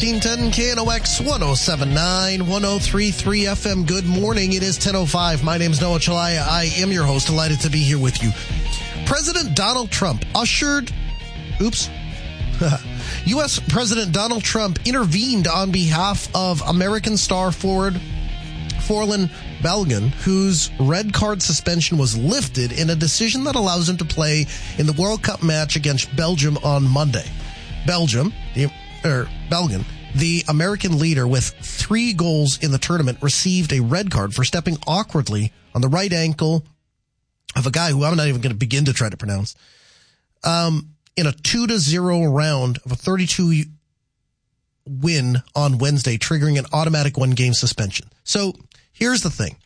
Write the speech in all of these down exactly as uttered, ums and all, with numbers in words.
fourteen ten K N O X one oh seven point nine, one oh three point three F M. Good morning. It is ten oh five. My name is Noah Chalaya. I am your host. Delighted to be here with you. President Donald Trump ushered... Oops. U S. President Donald Trump intervened on behalf of American star forward Folarin Balogun, whose red card suspension was lifted in a decision that allows him to play in the World Cup match against Belgium on Monday. Belgium, the, er, Balogun, the American leader with three goals in the tournament, received a red card for stepping awkwardly on the right ankle of a guy who I'm not even going to begin to try to pronounce, um, in a two to zero round of a thirty-two win on Wednesday, triggering an automatic one-game suspension. So here's the thing.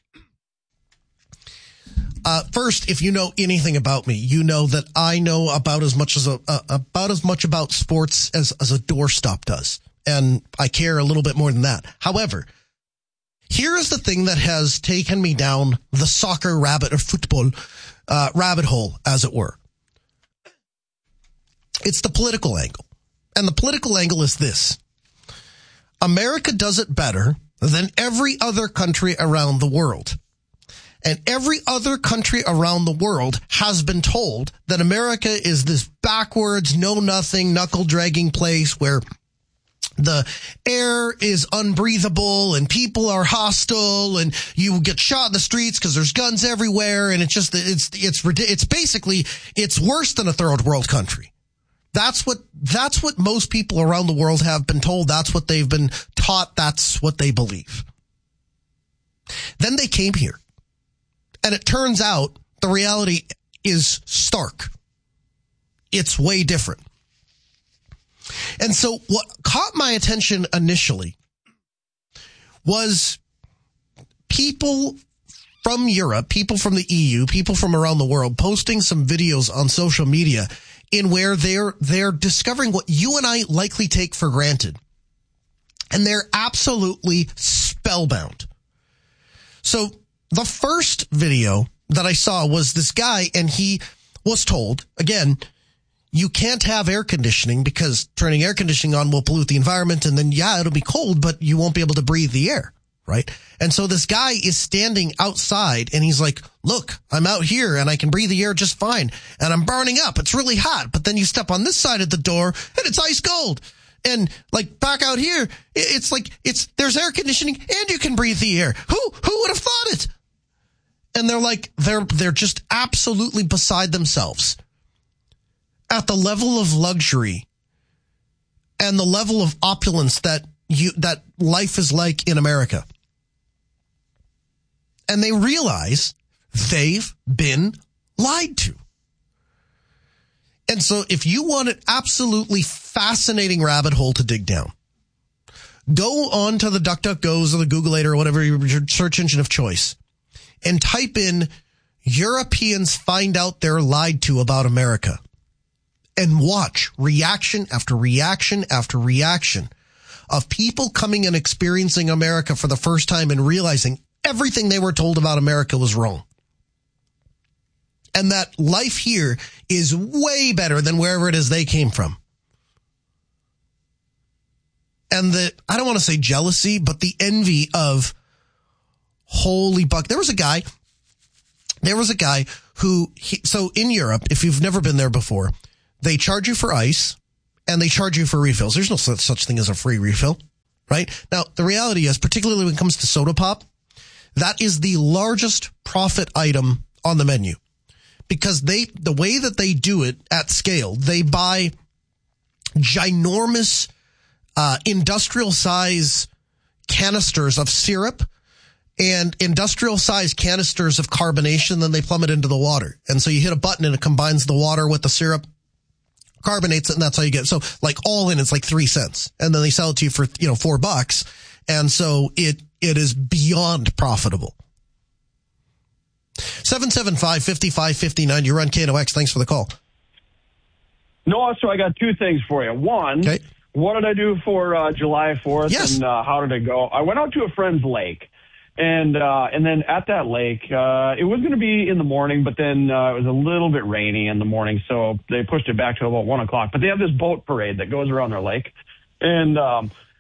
Uh, first, if you know anything about me, you know that I know about as much as a, uh, about as much about sports as, as a doorstop does. And I care a little bit more than that. However, here is the thing that has taken me down the soccer rabbit or football, uh, rabbit hole, as it were. It's the political angle. And the political angle is this. America does it better than every other country around the world. And every other country around the world has been told that America is this backwards, know-nothing, knuckle-dragging place where the air is unbreathable and people are hostile and you get shot in the streets because there's guns everywhere. And it's just, it's, it's, it's basically, it's worse than a third world country. That's what, that's what most people around the world have been told. That's what they've been taught. That's what they believe. Then they came here. And it turns out the reality is stark. It's way different. And so what caught my attention initially was people from Europe, people from the E U, people from around the world posting some videos on social media in where they're, they're discovering what you and I likely take for granted. And they're absolutely spellbound. So the first video that I saw was this guy, and he was told, again, you can't have air conditioning because turning air conditioning on will pollute the environment, and then, yeah, it'll be cold, but you won't be able to breathe the air, right? And so this guy is standing outside, and he's like, look, I'm out here, and I can breathe the air just fine, and I'm burning up. It's really hot, but then you step on this side of the door, and it's ice cold. And like back out here, it's like, it's there's air conditioning, and you can breathe the air. Who who would have thought it? And they're like, they're, they're just absolutely beside themselves at the level of luxury and the level of opulence that you, that life is like in America. And they realize they've been lied to. And so if you want an absolutely fascinating rabbit hole to dig down, go on to the DuckDuckGoes or the Googleator or whatever your search engine of choice, and type in Europeans find out they're lied to about America, and watch reaction after reaction after reaction of people coming and experiencing America for the first time and realizing everything they were told about America was wrong. And that life here is way better than wherever it is they came from. And the, I don't want to say jealousy, but the envy of, holy buck. There was a guy, there was a guy who, he, so in Europe, if you've never been there before, they charge you for ice and they charge you for refills. There's no such, such thing as a free refill, right? Now, the reality is, particularly when it comes to soda pop, that is the largest profit item on the menu because they, the way that they do it at scale, they buy ginormous, uh, industrial size canisters of syrup and industrial sized canisters of carbonation, then they plumb it into the water. And so you hit a button and it combines the water with the syrup, carbonates it, and that's how you get it. So like all in, it's like three cents. And then they sell it to you for, you know, four bucks. And so it, it is beyond profitable. seven seven five, five five five nine. You're on K N O X. Thanks for the call. No, so I got two things for you. One, okay. What did I do for uh, July fourth? Yes. And uh, how did it go? I went out to a friend's lake. And uh, and then at that lake, uh, it was going to be in the morning, but then uh, it was a little bit rainy in the morning, so they pushed it back to about one o'clock. But they have this boat parade that goes around their lake. And um,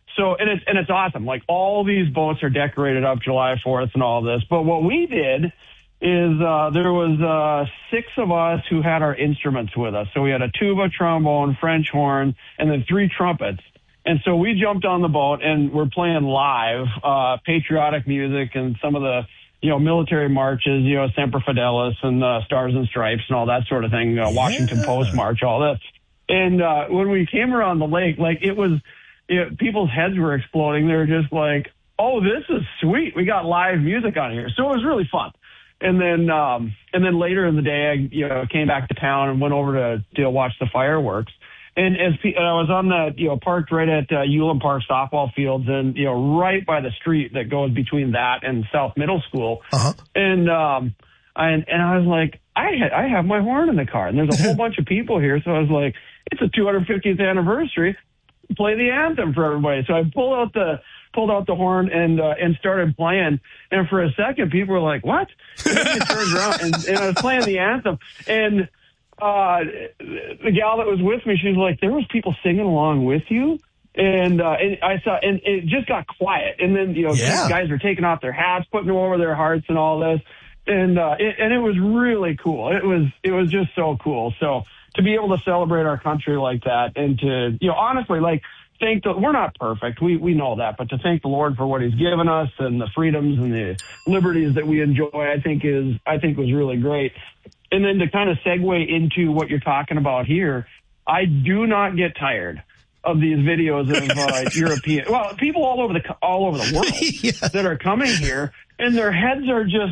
So, and it's, and it's awesome. Like, all these boats are decorated up July fourth and all this. But what we did is, uh, there was, uh, six of us who had our instruments with us. So we had a tuba, trombone, French horn, and then three trumpets. And so we jumped on the boat and we're playing live, uh, patriotic music and some of the, you know, military marches, you know, Semper Fidelis and, uh, Stars and Stripes and all that sort of thing, uh, Washington yeah. Post March, all this. And, uh, when we came around the lake, like, it was, it, people's heads were exploding. They were just like, oh, this is sweet. We got live music on here. So it was really fun. And then, um, and then later in the day, I, you know, came back to town and went over to, to watch the fireworks. And as pe- and I was on the, you know, parked right at uh, Ulan Park softball fields and, you know, right by the street that goes between that and South Middle School. Uh-huh. And, um, I, and I was like, I, ha- I have my horn in the car and there's a whole bunch of people here. So I was like, it's a two hundred fiftieth anniversary. Play the anthem for everybody. So I pulled out the, pulled out the horn and, uh, and started playing. And for a second, people were like, what? And then I turned around and, and I was playing the anthem. And, Uh, the gal that was with me, she was like, there was people singing along with you. And, uh, and I saw, and it just got quiet. And then, you know, yeah. these guys were taking off their hats, putting them over their hearts and all this. And, uh, it, and it was really cool. It was, it was just so cool. So to be able to celebrate our country like that and to, you know, honestly, like, thank the, we're not perfect. We, we know that, but to thank the Lord for what he's given us and the freedoms and the liberties that we enjoy, I think is, I think was really great. And then to kind of segue into what you're talking about here, I do not get tired of these videos of uh, European, well, people all over the all over the world yeah. that are coming here, and their heads are just,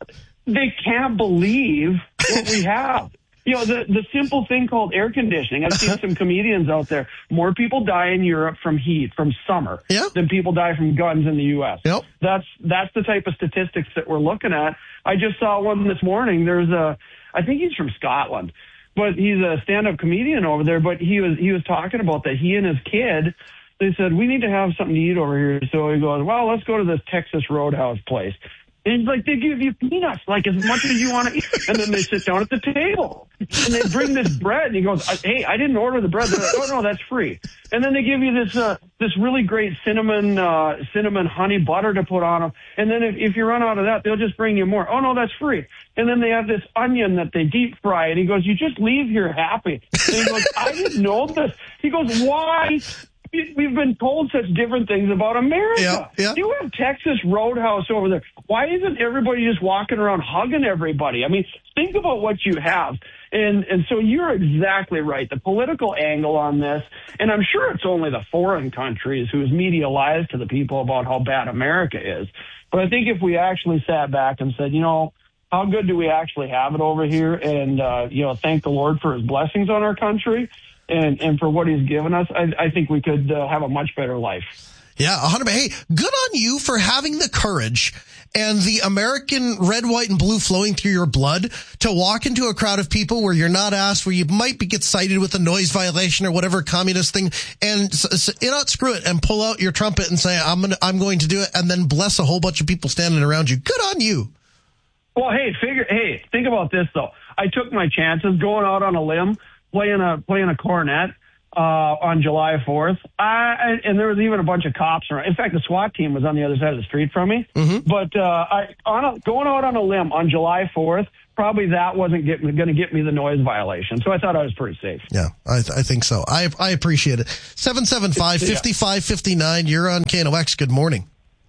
they can't believe what we have. You know, the the simple thing called air conditioning. I've seen some comedians out there. More people die in Europe from heat, from summer, yeah. than people die from guns in the U S. Yep. That's that's the type of statistics that we're looking at. I just saw one this morning. There's a, I think he's from Scotland, but he's a stand-up comedian over there. But he was he was talking about that he and his kid, they said, we need to have something to eat over here. So he goes, well, let's go to this Texas Roadhouse place. And like, they give you peanuts, like as much as you want to eat. And then they sit down at the table and they bring this bread and he goes, hey, I didn't order the bread. They're like, oh no, that's free. And then they give you this, uh, this really great cinnamon, uh, cinnamon honey butter to put on them. And then if, if you run out of that, they'll just bring you more. Oh no, that's free. And then they have this onion that they deep fry and he goes, you just leave here happy. And he goes, I didn't know this. He goes, why? We've been told such different things about America. Yeah, yeah. You have Texas Roadhouse over there. Why isn't everybody just walking around hugging everybody? I mean, think about what you have. And and so you're exactly right. The political angle on this, and I'm sure it's only the foreign countries whose media lies to the people about how bad America is. But I think if we actually sat back and said, you know, how good do we actually have it over here? And, uh, you know, thank the Lord for his blessings on our country. And, and for what he's given us, I, I think we could uh, have a much better life. Yeah, one hundred percent. Hey, good on you for having the courage and the American red, white, and blue flowing through your blood to walk into a crowd of people where you're not asked, where you might be get cited with a noise violation or whatever communist thing, and so, you know, screw it and pull out your trumpet and say, I'm gonna, I'm going to do it, and then bless a whole bunch of people standing around you. Good on you. Well, hey, figure, hey, think about this though. I took my chances going out on a limb. Playing a playing a cornet uh, on July fourth, I, and there was even a bunch of cops around. In fact, the SWAT team was on the other side of the street from me. Mm-hmm. But uh, I, on a, going out on a limb on July fourth, probably that wasn't going to get me the noise violation. So I thought I was pretty safe. Yeah, I, th- I think so. I I appreciate it. seven seven five, five five five nine. You're on K N O X. Good morning.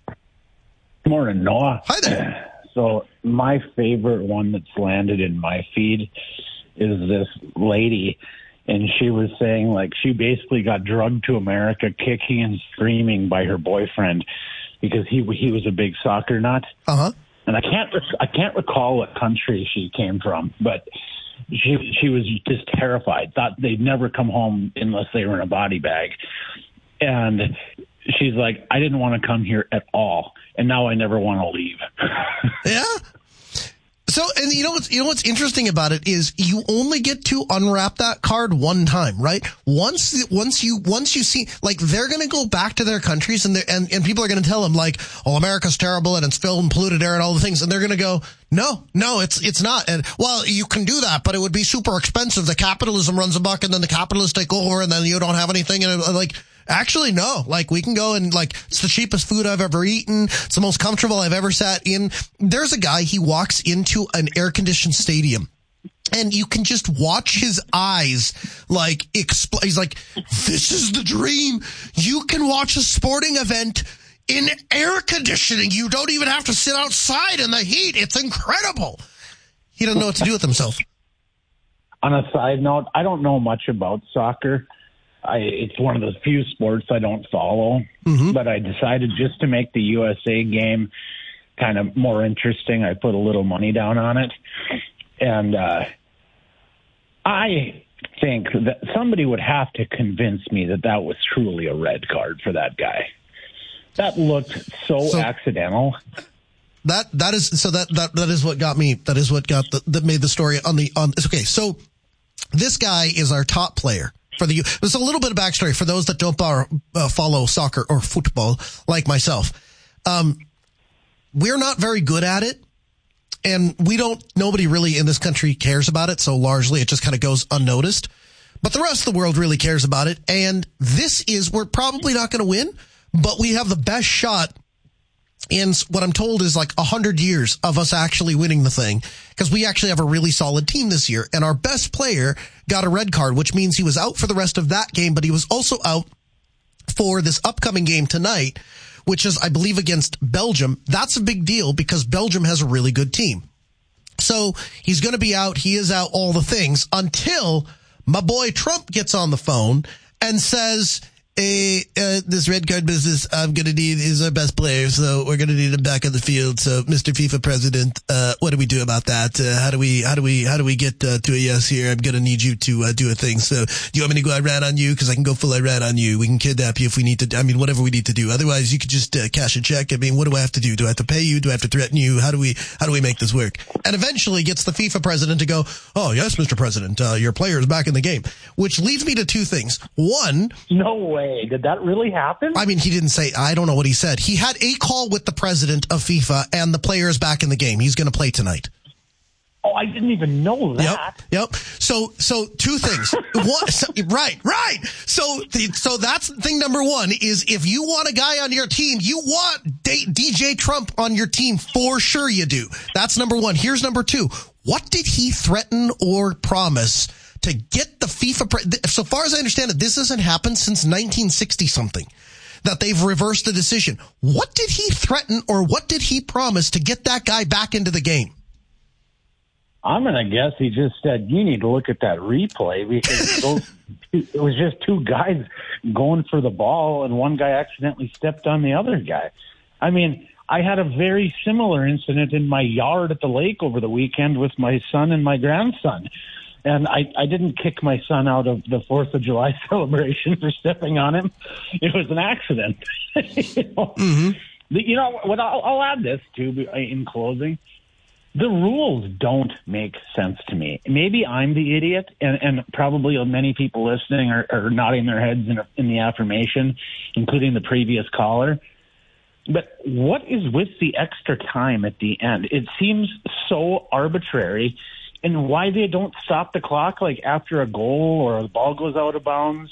Good morning, Noah. Hi there. So my favorite one that's landed in my feed is this lady, and she was saying, like, she basically got drugged to America kicking and screaming by her boyfriend because he he was a big soccer nut. Uh-huh. And I can't I can't recall what country she came from, but she she was just terrified, thought they'd never come home unless they were in a body bag. And she's like, I didn't want to come here at all, and now I never want to leave. Yeah. So, and you know what's, you know what's interesting about it is you only get to unwrap that card one time, right? Once, once you, once you see, like, they're going to go back to their countries and, and, and people are going to tell them, like, oh, America's terrible and it's filled with polluted air and all the things. And they're going to go, no, no, it's, it's not. And, well, you can do that, but it would be super expensive. The capitalism runs amok and then the capitalists take over and then you don't have anything. And like, Actually, no. Like, we can go and, like, it's the cheapest food I've ever eaten. It's the most comfortable I've ever sat in. There's a guy, he walks into an air-conditioned stadium, and you can just watch his eyes, like, expl- he's like, this is the dream. You can watch a sporting event in air conditioning. You don't even have to sit outside in the heat. It's incredible. He doesn't know what to do with himself. On a side note, I don't know much about soccer. I, it's one of the few sports I don't follow, mm-hmm. but I decided just to make the U S A game kind of more interesting, I put a little money down on it. And uh, I think that somebody would have to convince me that that was truly a red card for that guy. That looked so, so accidental. That that is so that, that that is what got me. That is what got the, that made the story on the on. Okay, so this guy is our top player for the. There's a little bit of backstory for those that don't bar, uh, follow soccer or football like myself. Um, we're not very good at it, and we don't. Nobody really in this country cares about it, so largely it just kind of goes unnoticed. But the rest of the world really cares about it, and this is we're probably not going to win, but we have the best shot in what I'm told is like a hundred years of us actually winning the thing, because we actually have a really solid team this year, and our best player got a red card, which means he was out for the rest of that game, but he was also out for this upcoming game tonight, which is, I believe, against Belgium. That's a big deal because Belgium has a really good team. So he's going to be out. He is out, all the things, until my boy Trump gets on the phone and says, Hey, uh, this red card business, I'm going to need, is our best player, so we're going to need him back on the field. So, Mister FIFA president, uh, what do we do about that? Uh, how do we, how do we, how do we get uh, to a yes here? I'm going to need you to uh, do a thing. So, do you want me to go Iran on you? Because I can go full Iran on you. We can kidnap you if we need to. I mean, whatever we need to do. Otherwise, you could just uh, cash a check. I mean, what do I have to do? Do I have to pay you? Do I have to threaten you? How do we, how do we make this work? And eventually gets the FIFA president to go, oh, yes, Mister President, uh, your player is back in the game. Which leads me to two things. One. No way. Did that really happen? I mean, he didn't say, I don't know what he said. He had a call with the president of FIFA, and the player is back in the game. He's going to play tonight. Oh, I didn't even know that. Yep. Yep. So, so two things. One, so, right, right. So, the, so that's thing number one is if you want a guy on your team, you want D- DJ Trump on your team for sure. You do. That's number one. Here's number two. What did he threaten or promise to get the FIFA? Pre- so far as I understand it, this hasn't happened since nineteen sixty something. That they've reversed the decision. What did he threaten or what did he promise to get that guy back into the game? I'm going to guess he just said, you need to look at that replay because those, it was just two guys going for the ball and one guy accidentally stepped on the other guy. I mean, I had a very similar incident in my yard at the lake over the weekend with my son and my grandson. And I, I didn't kick my son out of the fourth of July celebration for stepping on him. It was an accident. you know, mm-hmm. the, you know what? I'll, I'll add this, too, in closing. The rules don't make sense to me. Maybe I'm the idiot, and, and probably many people listening are, are nodding their heads in, in the affirmation, including the previous caller. But what is with the extra time at the end? It seems so arbitrary. And why they don't stop the clock like after a goal or the ball goes out of bounds.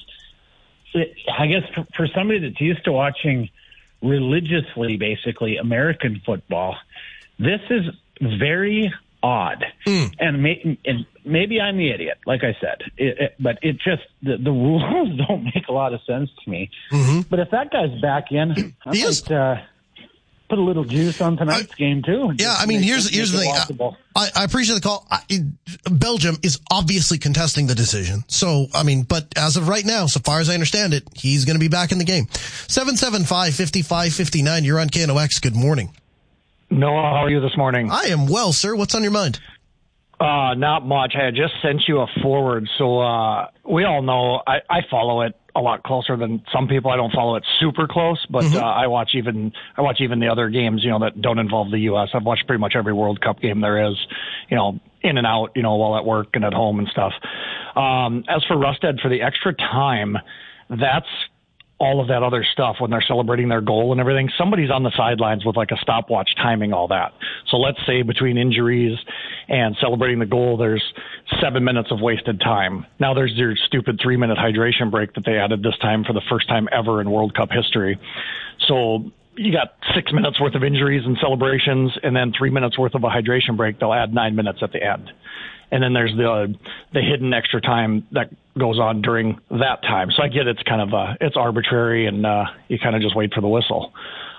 It, I guess for, for somebody that's used to watching religiously, basically, American football, this is very odd. Mm. And, may, and maybe I'm the idiot, like I said. It, it, but it just, the, the rules don't make a lot of sense to me. Mm-hmm. But if that guy's back in, I he might is. Uh, put a little juice on tonight's I, game, too. Yeah, I mean, here's here's the thing. I, I appreciate the call. I, Belgium is obviously contesting the decision. So, I mean, but as of right now, so far as I understand it, he's going to be back in the game. seven seven five, five five five nine, you're on K N O X. Good morning. Noah, how are you this morning? I am well, sir. What's on your mind? Uh, not much. I had just sent you a forward. So uh, we all know I, I follow it a lot closer than some people. I don't follow it super close, but mm-hmm. uh, I watch even I watch even the other games, you know, that don't involve the U S. I've watched pretty much every World Cup game there is, you know, in and out, you know, while at work and at home and stuff. Um, as for Rustad, for the extra time, that's all of that other stuff when they're celebrating their goal and everything. Somebody's on the sidelines with like a stopwatch timing all that. So let's say between injuries and celebrating the goal, there's seven minutes of wasted time. Now there's your stupid three-minute hydration break that they added this time for the first time ever in World Cup history. So you got six minutes worth of injuries and celebrations, and then three minutes worth of a hydration break. They'll add nine minutes at the end. And then there's the the hidden extra time that goes on during that time. So I get it's kind of uh, it's arbitrary, and uh, you kind of just wait for the whistle.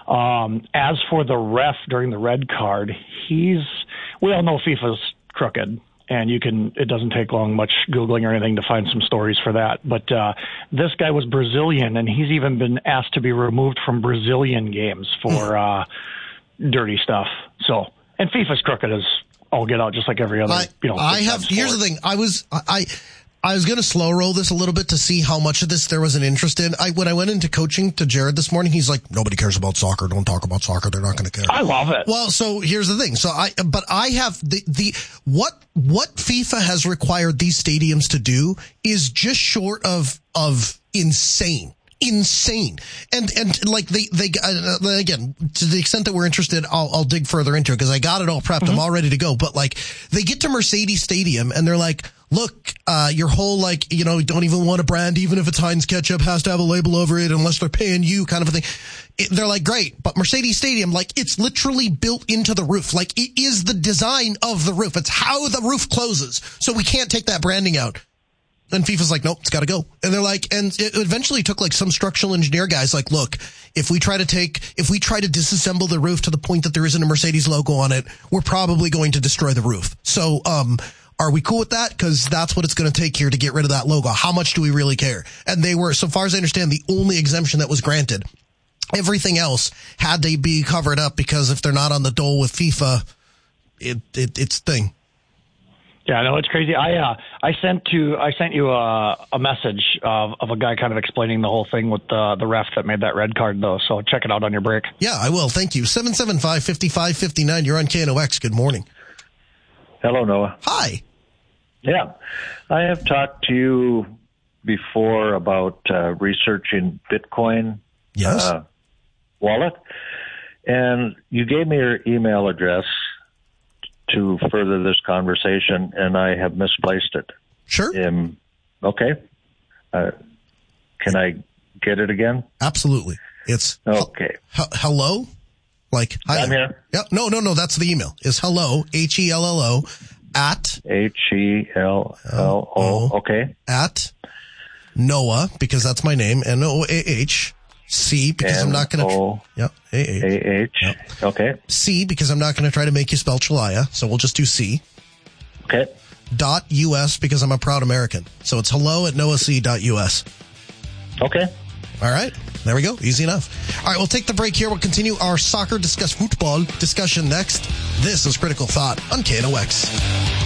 Um, as for the ref during the red card, he's we all know FIFA's crooked, and you can it doesn't take long much Googling or anything to find some stories for that. But uh, this guy was Brazilian, and he's even been asked to be removed from Brazilian games for uh, dirty stuff. So, and FIFA's crooked as all get out, just like every other. I, you know, I have. sport. Here's the thing. I was I. I was going to slow roll this a little bit to see how much of this there was an interest in. I, when I went into coaching to Jared this morning, he's like, nobody cares about soccer. Don't talk about soccer. They're not going to care. I love it. Well, so here's the thing. So I, but I have the, the, what, what FIFA has required these stadiums to do is just short of, of insane. Insane. And, and like they, they, uh, again, to the extent that we're interested, I'll, I'll dig further into it because I got it all prepped. Mm-hmm. I'm all ready to go. But like they get to Mercedes Stadium and they're like, look, uh, your whole like, you know, don't even want a brand, even if it's Heinz ketchup, has to have a label over it unless they're paying you kind of a thing. It, they're like, great. But Mercedes Stadium, like it's literally built into the roof. Like it is the design of the roof. It's how the roof closes. So we can't take that branding out. And FIFA's like, nope, it's got to go. And they're like, and it eventually took like some structural engineer guys like, look, if we try to take, if we try to disassemble the roof to the point that there isn't a Mercedes logo on it, we're probably going to destroy the roof. So, um, are we cool with that? Because that's what it's going to take here to get rid of that logo. How much do we really care? And they were, so far as I understand, the only exemption that was granted. Everything else had to be covered up because if they're not on the dole with FIFA, it, it it's thing. Yeah, I know it's crazy. I uh, I sent to I sent you a, a message of, of a guy kind of explaining the whole thing with the the ref that made that red card though. So check it out on your break. Yeah, I will. Thank you. seven seven five, five five five nine. You're on K N O X. Good morning. Hello, Noah. Hi. Yeah, I have talked to you before about uh, researching Bitcoin yes. uh, wallet, and you gave me your email address to further this conversation, and I have misplaced it. Sure. Um, okay. Uh, can I get it again? Absolutely. It's okay. H- hello, like hi. I'm here. Yeah. No, no, no. That's the email. Is hello H E L L O at H E L L O. Okay. At Noah, because that's my name. N O A H. C, because I'm not going to. Yeah. A H. A H. Yep. Okay. C, because I'm not going to try to make you spell Chalaya, so we'll just do C. Okay. Dot U S, because I'm a proud American. So it's hello at noah c dot U S. Okay. All right. There we go. Easy enough. All right. We'll take the break here. We'll continue our soccer discuss football discussion next. This is Critical Thought on K N O X.